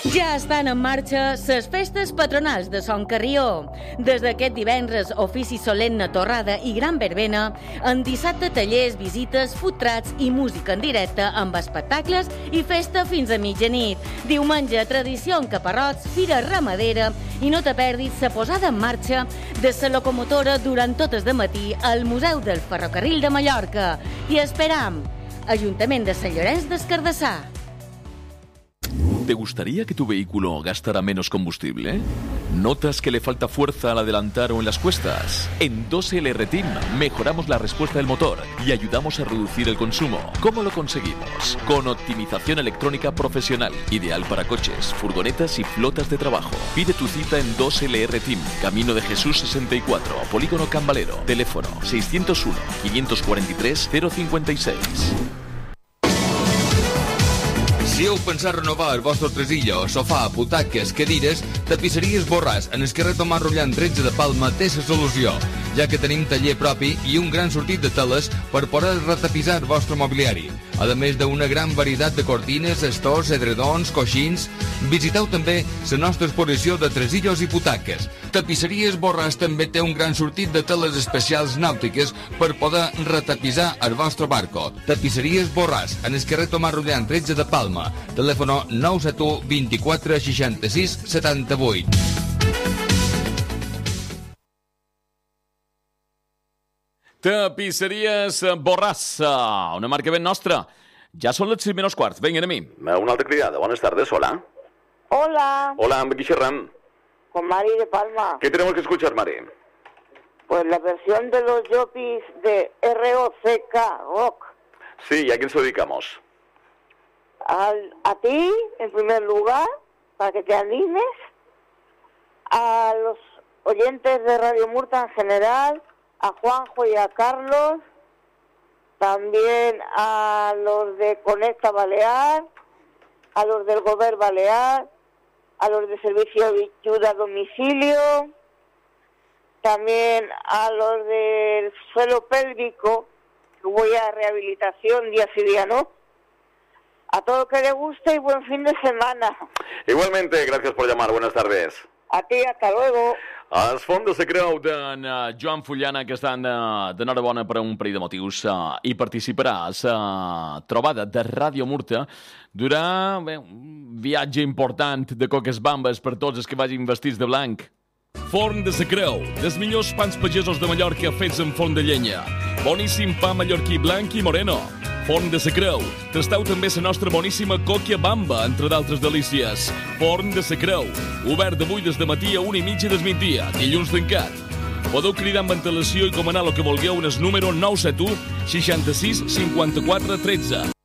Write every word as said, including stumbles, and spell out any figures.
Ja estan en marxa les festes patronals de Son Carrió. Des d'aquest divendres, ofici solemne, torrada i gran verbena, en dissabte tallers, visites, food trucks i música en directe amb espectacles i festa fins a mitjanit. Diumenge, tradició en caparrots, fira ramadera i no te perdis la posada en marxa de la locomotora durant totes de matí al Museu del Ferrocarril de Mallorca. I esperam, Ajuntament de Sant Llorenç des Cardassar. ¿Te gustaría que tu vehículo gastara menos combustible? ¿Notas que le falta fuerza al adelantar o en las cuestas? En dos L R Team mejoramos la respuesta del motor y ayudamos a reducir el consumo. ¿Cómo lo conseguimos? Con optimización electrónica profesional, ideal para coches, furgonetas y flotas de trabajo. Pide tu cita en dos L R Team, Camino de Jesús sesenta y cuatro, Polígono Cambalero. Teléfono seiscientos uno, quinientos cuarenta y tres, cero cincuenta y seis. Si heu pensat renovar el vostre tresillo, sofà, butaques, cadires, Tapisseries Borràs, en el carrer Tomàs Rullant tretze de Palma, té la solució, ja que tenim taller propi i un gran sortit de teles per poder retapissar el vostre mobiliari. A més d'una gran varietat de cortines, estors, edredons, coixins, visiteu també la nostra exposició de tresillos i butaques. Tapisseries Borràs també té un gran sortit de teles especials nàutiques per poder retapissar el vostre barco. Tapisseries Borràs, en el carrer Tomàs Rullant tretze de Palma. Telèfon nou set u, vint-i-quatre, seixanta-sis, setanta-vuit. Tapisseries Borràs, una marca ben nostra. Ja són les sis menys quarts. Vinga, anem-hi. Una altra cridada. Buenas tardes, hola. Hola. Hola, ¿amb qui xerram? Con Mari de Palma. ¿Qué tenemos que escuchar, Mari? Pues la versión de los Yopis de R O C K, Rock. Sí, ¿y a quién se lo dedicamos? Al, a ti, en primer lugar, para que te animes, a los oyentes de Radio Murta en general, a Juanjo y a Carlos, también a los de Conecta Balear, a los del Govern Balear, a los de Servicio de Ayuda a Domicilio, también a los del suelo pélvico, que voy a rehabilitación día sí día no. A todo que le guste y buen fin de semana. Igualmente, gracias por llamar. Buenas tardes. A ti, hasta luego. Els fons de creu d'en uh, Joan Fullana, que estan uh, d'enhorabona per un parell de motius, uh, i participarà a la trobada de Ràdio Murta. Durà bé, un viatge important de coques bambes per tots els que vagin vestits de blanc. Forn de la Creu, dels millors pans pagesos de Mallorca fets en forn de llenya. Boníssim pa mallorquí blanc i moreno. Forn de la Creu. Tasteu també la nostra boníssima còquia bamba, entre d'altres delícies. Forn de la Creu. Obert d'avui des de matí a una i mitja del migdia. Dilluns tancat. Podeu cridar amb antelació i comanar el que vulgueu en el número nou set u, seixanta-sis, cinquanta-quatre, tretze.